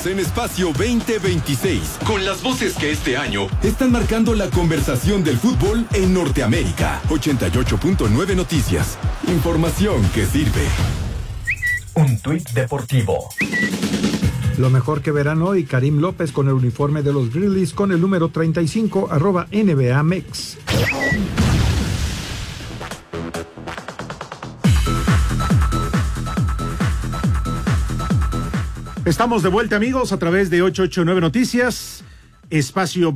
Estamos en Espacio 2026, con las voces que este año están marcando la conversación del fútbol en Norteamérica. 88.9 Noticias. Información que sirve. Un tuit deportivo. Lo mejor que verán hoy, Karim López con el uniforme de los Grizzlies con el número 35, @NBA Mex. Estamos de vuelta, amigos, a través de 889 Noticias, Espacio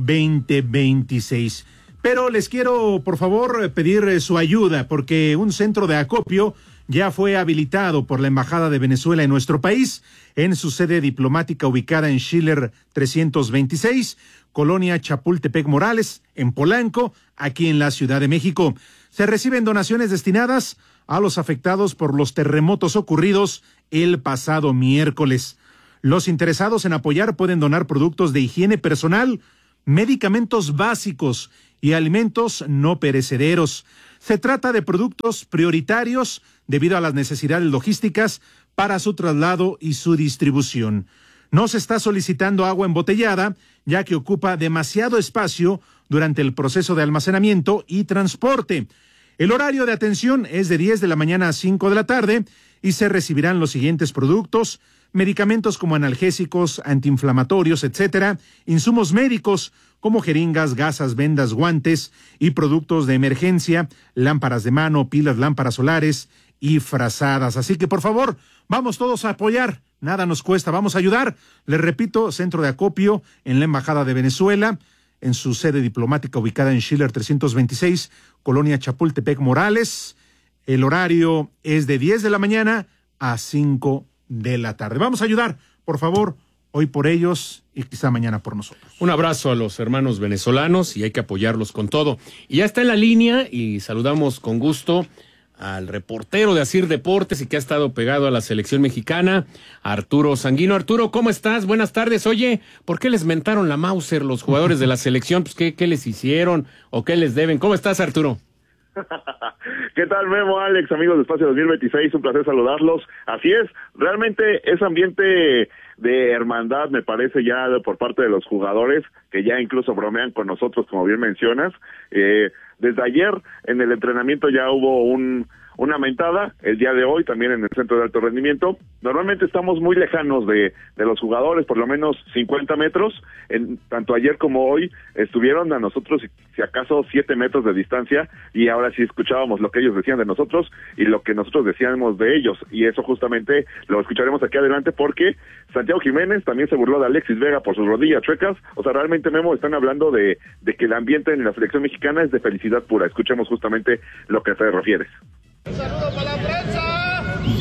2026. Pero les quiero, por favor, pedir su ayuda, porque un centro de acopio ya fue habilitado por la Embajada de Venezuela en nuestro país, en su sede diplomática ubicada en Schiller 326, Colonia Chapultepec Morales, en Polanco, aquí en la Ciudad de México. Se reciben donaciones destinadas a los afectados por los terremotos ocurridos el pasado miércoles. Los interesados en apoyar pueden donar productos de higiene personal, medicamentos básicos y alimentos no perecederos. Se trata de productos prioritarios debido a las necesidades logísticas para su traslado y su distribución. No se está solicitando agua embotellada, ya que ocupa demasiado espacio durante el proceso de almacenamiento y transporte. El horario de atención es de 10 de la mañana a 5 de la tarde y se recibirán los siguientes productos: medicamentos como analgésicos, antiinflamatorios, etcétera, insumos médicos como jeringas, gasas, vendas, guantes y productos de emergencia, lámparas de mano, pilas, lámparas solares y frazadas. Así que, por favor, vamos todos a apoyar. Nada nos cuesta, vamos a ayudar. Les repito, centro de acopio en la Embajada de Venezuela, en su sede diplomática ubicada en Schiller 326, Colonia Chapultepec Morales. El horario es de 10 de la mañana a 5 de la tarde. Vamos a ayudar, por favor, hoy por ellos y quizá mañana por nosotros. Un abrazo a los hermanos venezolanos y hay que apoyarlos con todo. Y ya está en la línea y saludamos con gusto al reportero de Asir Deportes y que ha estado pegado a la selección mexicana, Arturo Sanguino. Arturo, ¿cómo estás? Buenas tardes. Oye, ¿por qué les mentaron la Mauser los jugadores de la selección? Pues, ¿qué les hicieron o qué les deben? ¿Cómo estás, Arturo? ¿Qué tal, Memo, Alex, amigos de Espacio 2026? Un placer saludarlos. Así es, realmente es ambiente de hermandad, me parece, ya por parte de los jugadores, que ya incluso bromean con nosotros, como bien mencionas. Desde ayer en el entrenamiento ya hubo una mentada, el día de hoy también en el centro de alto rendimiento. Normalmente estamos muy lejanos de los jugadores, por lo menos 50 metros, tanto ayer como hoy estuvieron a nosotros, si acaso 7 metros de distancia, y ahora sí escuchábamos lo que ellos decían de nosotros y lo que nosotros decíamos de ellos, y eso justamente lo escucharemos aquí adelante, porque Santiago Jiménez también se burló de Alexis Vega por sus rodillas chuecas. O sea, realmente, Memo, están hablando de que el ambiente en la selección mexicana es de felicidad pura. Escuchemos justamente lo que te refieres. ¡Un saludo para la prensa!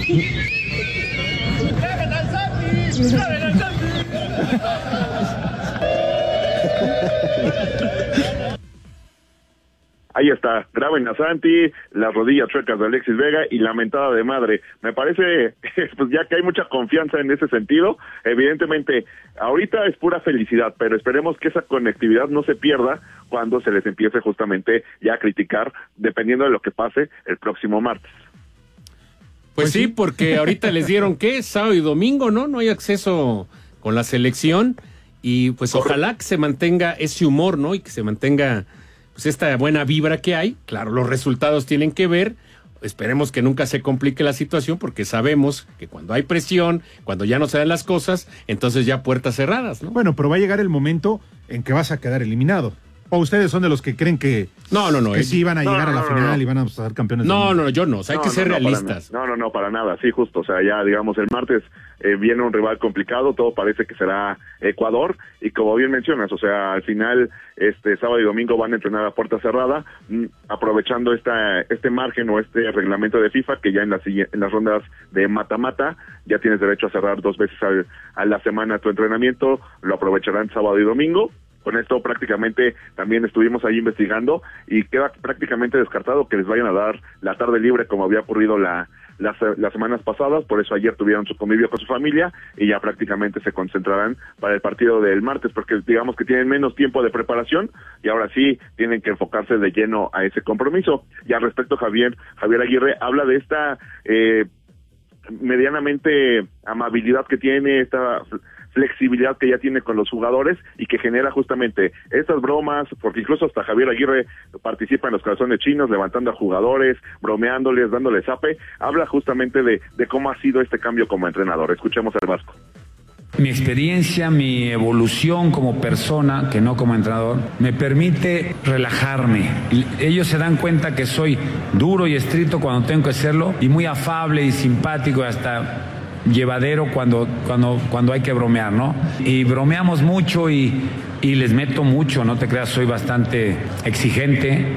¡Graben al Santi! ¡Graben al Santi! Ahí está, graben a Santi, las rodillas chuecas de Alexis Vega y la mentada de madre. Me parece, pues ya que hay mucha confianza en ese sentido, evidentemente, ahorita es pura felicidad, pero esperemos que esa conectividad no se pierda cuando se les empiece justamente ya a criticar, dependiendo de lo que pase el próximo martes. Pues sí, porque ahorita les dieron, ¿qué? Sábado y domingo, ¿no? No hay acceso con la selección y pues ojalá que se mantenga ese humor, ¿no? Y que se mantenga pues esta buena vibra que hay. Claro, los resultados tienen que ver. Esperemos que nunca se complique la situación, porque sabemos que cuando hay presión, cuando ya no se dan las cosas, entonces ya puertas cerradas, ¿no? Bueno, pero va a llegar el momento en que vas a quedar eliminado. ¿O ustedes son de los que creen que que sí van a llegar a la final y van a ser campeones? No, yo no. O sea, hay que ser realistas. No, para nada. Sí, justo. O sea, ya, digamos, el martes viene un rival complicado. Todo parece que será Ecuador. Y como bien mencionas, o sea, al final, sábado y domingo van a entrenar a puerta cerrada, aprovechando este margen o este reglamento de FIFA, que ya en las rondas de mata-mata ya tienes derecho a cerrar 2 veces a la semana tu entrenamiento. Lo aprovecharán sábado y domingo. Con esto prácticamente también estuvimos ahí investigando y queda prácticamente descartado que les vayan a dar la tarde libre como había ocurrido las semanas pasadas. Por eso ayer tuvieron su convivio con su familia y ya prácticamente se concentrarán para el partido del martes, porque digamos que tienen menos tiempo de preparación y ahora sí tienen que enfocarse de lleno a ese compromiso. Y al respecto, Javier Aguirre habla de esta medianamente amabilidad que tiene, esta flexibilidad que ya tiene con los jugadores y que genera justamente estas bromas, porque incluso hasta Javier Aguirre participa en los corazones chinos, levantando a jugadores, bromeándoles, dándoles zape, habla justamente de cómo ha sido este cambio como entrenador. Escuchemos al Vasco. Mi experiencia, mi evolución como persona, que no como entrenador, me permite relajarme. Ellos se dan cuenta que soy duro y estricto cuando tengo que serlo y muy afable y simpático y hasta llevadero cuando hay que bromear, ¿no? Y bromeamos mucho y les meto mucho, no te creas, soy bastante exigente.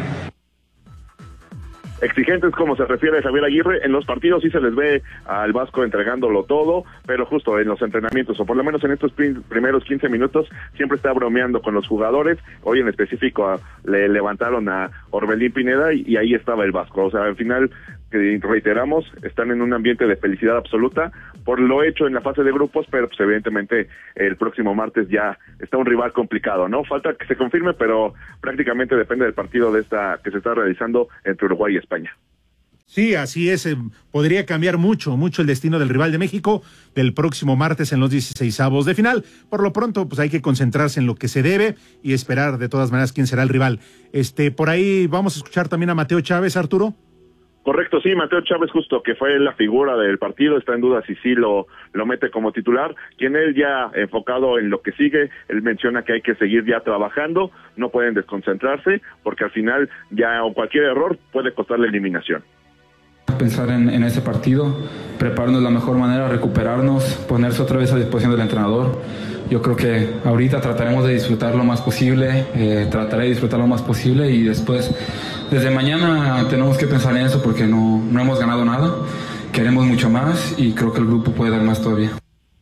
Exigentes como se refiere a Javier Aguirre, en los partidos sí se les ve al Vasco entregándolo todo, pero justo en los entrenamientos, o por lo menos en estos primeros 15 minutos, siempre está bromeando con los jugadores. Hoy en específico le levantaron a Orbelín Pineda y ahí estaba el Vasco. O sea, al final, reiteramos, están en un ambiente de felicidad absoluta por lo hecho en la fase de grupos, pero pues evidentemente el próximo martes ya está un rival complicado, ¿no? Falta que se confirme, pero prácticamente depende del partido que se está realizando entre Uruguay y España. Sí, así es. Podría cambiar mucho el destino del rival de México del próximo martes en los 16avos de final. Por lo pronto, pues hay que concentrarse en lo que se debe y esperar de todas maneras quién será el rival. Por ahí vamos a escuchar también a Mateo Chávez, Arturo. Correcto, sí, Mateo Chávez justo, que fue la figura del partido, está en duda si sí lo mete como titular, quien él ya enfocado en lo que sigue, él menciona que hay que seguir ya trabajando, no pueden desconcentrarse, porque al final ya cualquier error puede costar la eliminación. Pensar en ese partido, prepararnos de la mejor manera, recuperarnos, ponerse otra vez a disposición del entrenador. Yo creo que ahorita trataremos de disfrutar lo más posible, trataré de disfrutar lo más posible y después, desde mañana tenemos que pensar en eso porque no hemos ganado nada, queremos mucho más y creo que el grupo puede dar más todavía.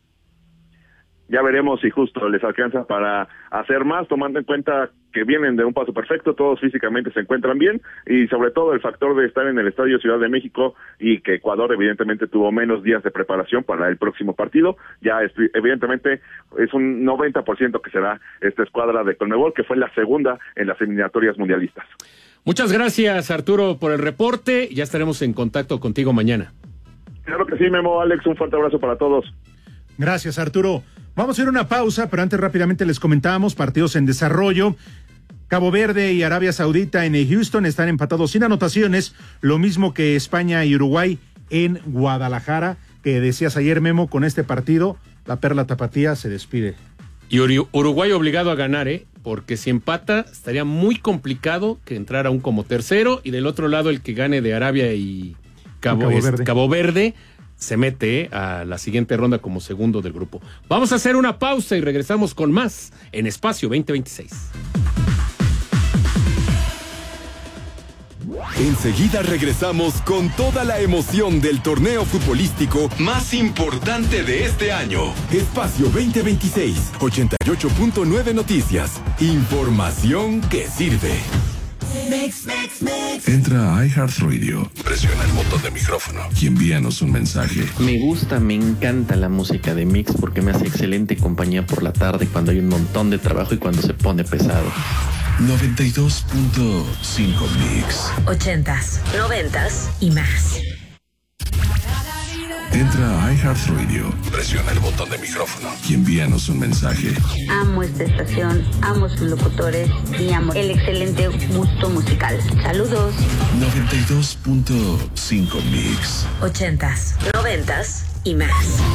Ya veremos si justo les alcanza para hacer más, tomando en cuenta que vienen de un paso perfecto, todos físicamente se encuentran bien y sobre todo el factor de estar en el Estadio Ciudad de México y que Ecuador evidentemente tuvo menos días de preparación para el próximo partido, ya evidentemente es un 90% que será esta escuadra de Conmebol, que fue la segunda en las eliminatorias mundialistas. Muchas gracias, Arturo, por el reporte, ya estaremos en contacto contigo mañana. Claro que sí, Memo, Alex, un fuerte abrazo para todos. Gracias, Arturo. Vamos a ir a una pausa, pero antes rápidamente les comentábamos partidos en desarrollo. Cabo Verde y Arabia Saudita en Houston están empatados sin anotaciones, lo mismo que España y Uruguay en Guadalajara, que decías ayer, Memo, con este partido, la Perla Tapatía se despide. Y Uruguay obligado a ganar, porque si empata estaría muy complicado que entrara aún como tercero y del otro lado el que gane de Arabia y Cabo Verde se mete a la siguiente ronda como segundo del grupo. Vamos a hacer una pausa y regresamos con más en Espacio 2026. Enseguida regresamos con toda la emoción del torneo futbolístico más importante de este año. Espacio 2026, 88.9 Noticias. Información que sirve. Entra a iHeartRadio, presiona el botón de micrófono y envíanos un mensaje. Me encanta la música de Mix porque me hace excelente compañía por la tarde cuando hay un montón de trabajo y cuando se pone pesado. 92.5 Mix. 80s, 90s y más. Entra a iHeartRadio, presiona el botón de micrófono y envíanos un mensaje. Amo esta estación, amo sus locutores y amo el excelente gusto musical. Saludos. 92.5 Mix. 80s, 90s y más.